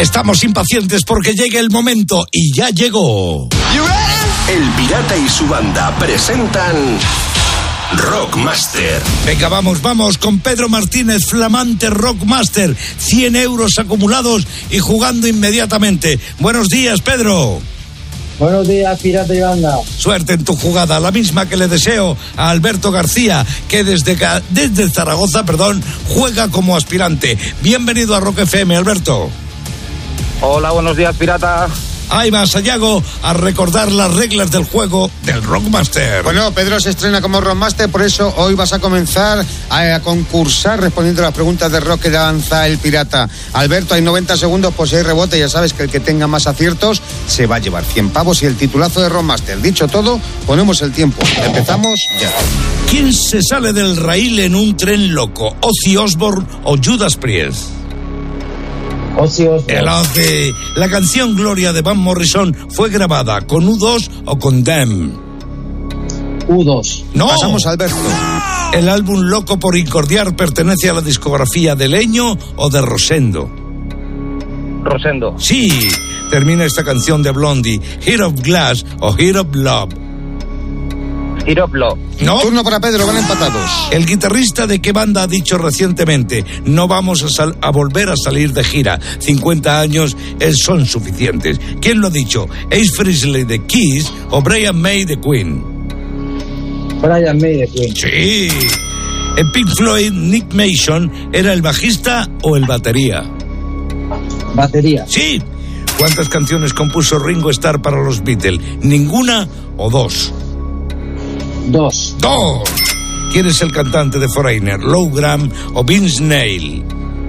Estamos impacientes porque llegue el momento y ya llegó. El Pirata y su banda presentan Rockmaster. Venga, vamos con Pedro Martínez, flamante Rockmaster. 100 euros acumulados y jugando inmediatamente. Buenos días, Pedro. Buenos días, Pirata y banda. Suerte en tu jugada, la misma que le deseo a Alberto García, que desde Zaragoza, juega como aspirante. Bienvenido a Rock FM, Alberto. Hola, buenos días, Pirata. Ahí va Sayago a recordar las reglas del juego del Rockmaster. Bueno, Pedro se estrena como Rockmaster, por eso hoy vas a comenzar a concursar respondiendo a las preguntas de rock que lanza el Pirata. Alberto, hay 90 segundos, pues si hay rebote, ya sabes que el que tenga más aciertos se va a llevar 100 pavos y el titulazo de Rockmaster. Dicho todo, ponemos el tiempo. Empezamos ya. ¿Quién se sale del raíl en un tren loco? ¿Ozzy Osbourne o Judas Priest? Ozzy Osbourne. El Ozzy. La canción Gloria de Van Morrison fue grabada con U2 o con Them. U2. No. Pasamos a Alberto. El álbum Loco por Incordiar pertenece a la discografía de Leño o de Rosendo. Rosendo. Sí. Termina esta canción de Blondie. Heart of Glass o Heart of Love. Iroplo. No. Turno para Pedro, van empatados. El guitarrista de qué banda ha dicho recientemente: no vamos a volver a salir de gira, 50 años son suficientes? ¿Quién lo ha dicho? ¿Ace Frehley de Kiss o Brian May de Queen? Brian May de Queen. Sí. En Pink Floyd, Nick Mason era el bajista o el batería. Batería. Sí. ¿Cuántas canciones compuso Ringo Starr para los Beatles? ¿Ninguna o dos? Dos. ¿Quién es el cantante de Foreigner? ¿Lou Gramm o Vince Neil?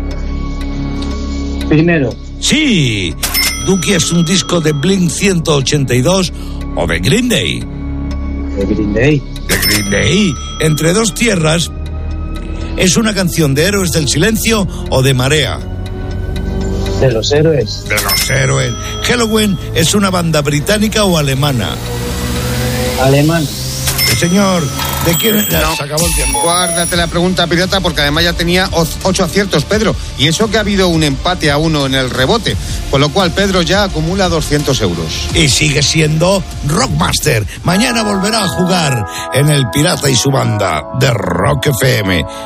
Primero. Sí. ¿Dookie es un disco de Blink 182 o de Green Day? De Green Day. De Green Day. Entre dos tierras, ¿es una canción de Héroes del Silencio o de Marea? De los héroes. De los héroes. ¿Halloween es una banda británica o alemana? Alemán. Señor, ¿de quién? No. Se acabó el tiempo. Guárdate la pregunta, Pirata, porque además ya tenía 8 aciertos, Pedro. Y eso que ha habido un empate a 1 en el rebote. Con lo cual, Pedro ya acumula 200 euros. Y sigue siendo Rockmaster. Mañana volverá a jugar en El Pirata y su banda de Rock FM.